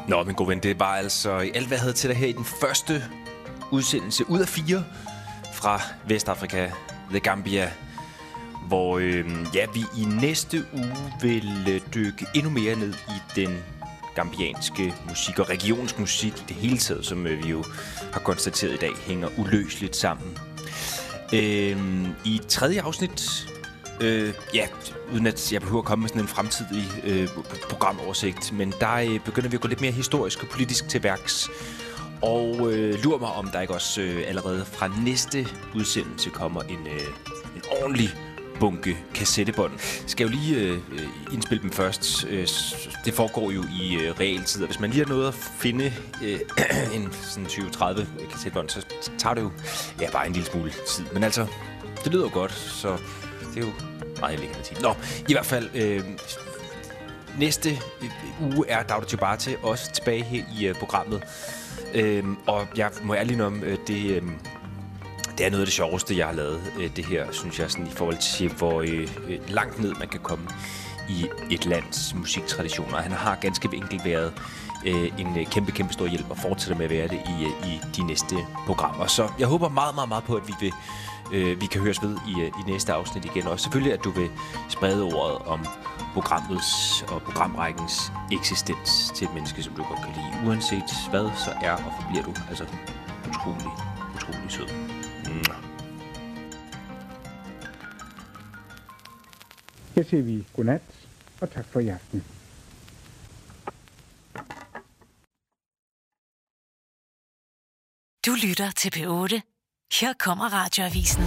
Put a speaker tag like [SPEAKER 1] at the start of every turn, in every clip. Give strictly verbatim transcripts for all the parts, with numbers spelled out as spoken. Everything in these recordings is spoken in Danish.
[SPEAKER 1] Nå, min gode ven, det var altså alt, hvad jeg havde til dig her i den første udsendelse ud af fire fra Vestafrika, The Gambia, hvor øh, ja, vi i næste uge vil dykke endnu mere ned i den gambianske musik og regionsk musik i det hele taget, som øh, vi jo har konstateret i dag, hænger uløseligt sammen. Øh, I tredje afsnit, øh, ja, uden at jeg behøver at komme med sådan en fremtidig øh, programoversigt, men der øh, begynder vi at gå lidt mere historisk og politisk til værks. Og øh, lurer mig, om der ikke også øh, allerede fra næste udsendelse kommer en, øh, en ordentlig bunke kassettebånd. Skal jo lige øh, indspille dem først. Øh, det foregår jo i øh, realtid, og hvis man lige har noget at finde øh, en sådan tyve til tredive kassettebånd, så tager det jo ja, bare en lille smule tid. Men altså, det lyder jo godt, så det er jo meget lækkert tid. Nå, i hvert fald, øh, næste uge er Dauda Jabate også tilbage her i øh, programmet. Øh, og jeg må ærligt om, øh, det... Øh, Det er noget af det sjoveste, jeg har lavet, det her, synes jeg, sådan, i forhold til, hvor øh, langt ned man kan komme i et lands musiktraditioner. Han har ganske enkelt været øh, en kæmpe, kæmpe stor hjælp og fortsætter med at være det i, i de næste programmer. Så jeg håber meget, meget, meget på, at vi, vil, øh, vi kan høres ved i, i næste afsnit igen. Og selvfølgelig, at du vil sprede ordet om programmets og programrækkens eksistens til et menneske, som du godt kan lide. Uanset hvad, så er og forbliver du altså utrolig, utrolig sød.
[SPEAKER 2] Her siger vi godnat, og tak for i aften.
[SPEAKER 3] Du lytter til P otte. Her kommer Radioavisen.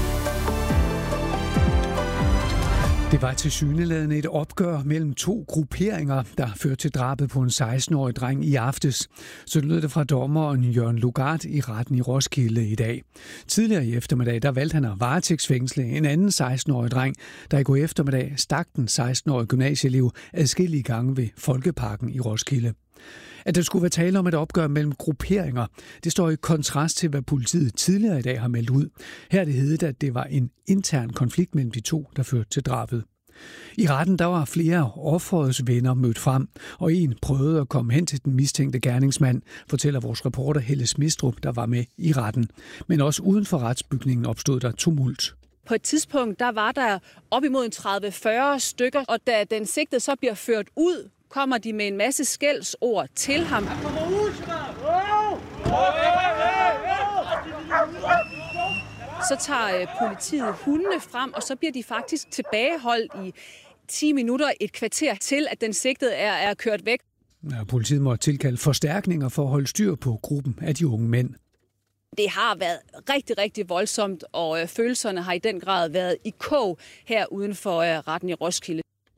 [SPEAKER 4] Det var tilsyneladende et opgør mellem to grupperinger, der førte til drabet på en seksten-årig dreng i aftes. Så lød det fra dommeren Jørgen Lugard i retten i Roskilde i dag. Tidligere i eftermiddag, der valgte han at varetægtsfængsle en anden seksten-årig dreng, der i går eftermiddag stak den seksten-årige gymnasieelev adskillige gange ved Folkeparken i Roskilde. At der skulle være tale om et opgør mellem grupperinger, det står i kontrast til, hvad politiet tidligere i dag har meldt ud. Her er det heddet, at det var en intern konflikt mellem de to, der førte til drabet. I retten der var flere offerets venner mødt frem, og en prøvede at komme hen til den mistænkte gerningsmand, fortæller vores reporter Helle Smistrup, der var med i retten. Men også uden for retsbygningen opstod der tumult.
[SPEAKER 5] På et tidspunkt der var der op imod en tredive til fyrre stykker, og da den sigtede så bliver ført ud, kommer de med en masse skældsord til ham. Så tager politiet hundene frem, og så bliver de faktisk tilbageholdt i ti minutter, et kvarter til, at den sigtede er, er kørt væk.
[SPEAKER 4] Ja, politiet må tilkalde forstærkninger for at holde styr på gruppen af de unge mænd.
[SPEAKER 5] Det har været rigtig, rigtig voldsomt, og øh, følelserne har i den grad været i kog her uden for øh, retten i Roskilde.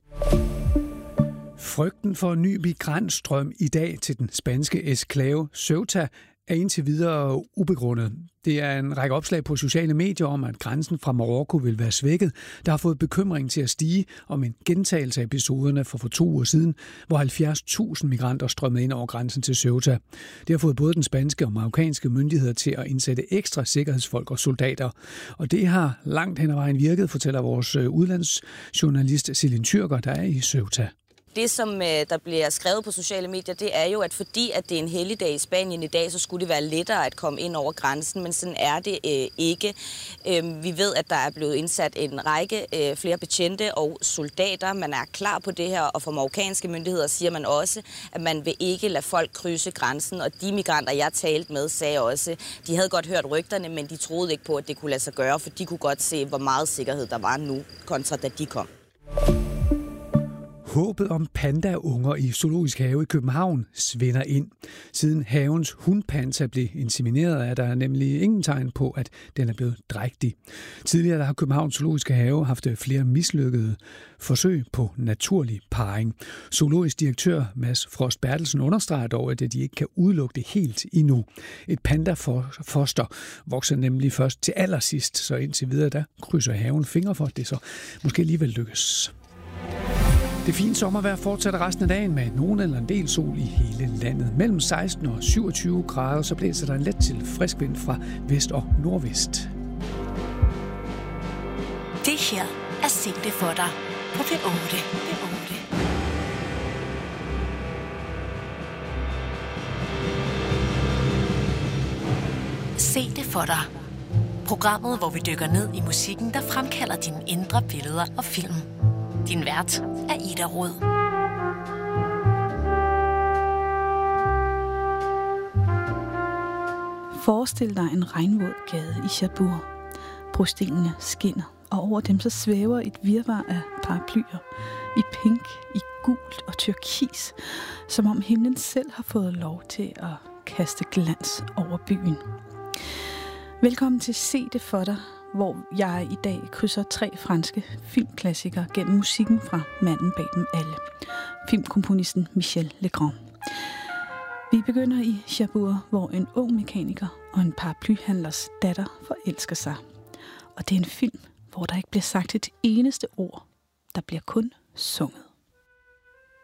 [SPEAKER 4] Frygten for en ny migrantstrøm i dag til den spanske eksklave Ceuta er indtil videre ubegrundet. Det er en række opslag på sociale medier om, at grænsen fra Marokko vil være svækket, der har fået bekymringen til at stige om en gentagelse af episoderne for for to uger siden, hvor halvfjerds tusind migranter strømmede ind over grænsen til Ceuta. Det har fået både den spanske og marokkanske myndigheder til at indsætte ekstra sikkerhedsfolk og soldater. Og det har langt hen ad vejen virket, fortæller vores udlandsjournalist Celine Tyrker, der er i Ceuta.
[SPEAKER 6] Det, som der bliver skrevet på sociale medier, det er jo, at fordi at det er en helligdag i Spanien i dag, så skulle det være lettere at komme ind over grænsen, men sådan er det øh, ikke. Øh, vi ved, at der er blevet indsat en række øh, flere betjente og soldater. Man er klar på det her, og for marokkanske myndigheder siger man også, at man vil ikke lade folk krydse grænsen, og de migranter, jeg talte med, sagde også, de havde godt hørt rygterne, men de troede ikke på, at det kunne lade sig gøre, for de kunne godt se, hvor meget sikkerhed der var nu, kontra da de kom.
[SPEAKER 4] Håbet om pandaunger i Zoologisk Have i København svinder ind. Siden havens hundpanda blev insemineret, er der nemlig ingen tegn på, at den er blevet drægtig. Tidligere der har Københavns Zoologiske Have haft flere mislykkede forsøg på naturlig parring. Zoologisk direktør Mads Frost Bertelsen understreger dog, at de ikke kan udelukke det helt endnu. Et pandafoster vokser nemlig først til allersidst, så indtil videre der krydser haven fingre for, at det så måske alligevel lykkes. Det er fint sommervejr fortsætter resten af dagen med nogen eller en del sol i hele landet. Mellem seksten og syvogtyve grader, så blæser der en let til frisk vind fra vest og nordvest.
[SPEAKER 3] Det her er sigte for dig på P otte. P otte. Se det for dig. Programmet, hvor vi dykker ned i musikken, der fremkalder dine indre billeder og film. Din vært er Ida Rod.
[SPEAKER 7] Forestil dig en regnvåd gade i Cherbourg. Brostenene skinner, og over dem så svæver et virvar af paraplyer. I pink, i gult og turkis, som om himlen selv har fået lov til at kaste glans over byen. Velkommen til Se det for dig, hvor jeg i dag krydser tre franske filmklassikere gennem musikken fra manden bag dem alle. Filmkomponisten Michel Legrand. Vi begynder i Cherbourg, hvor en ung mekaniker og en paraplyhandlers datter forelsker sig. Og det er en film, hvor der ikke bliver sagt et eneste ord. Der bliver kun sunget.